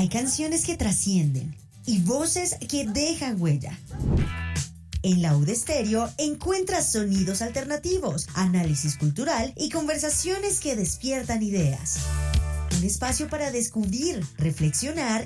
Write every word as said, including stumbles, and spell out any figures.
Hay canciones que trascienden y voces que dejan huella. En la U D Estéreo encuentras sonidos alternativos, análisis cultural y conversaciones que despiertan ideas. Un espacio para descubrir, reflexionar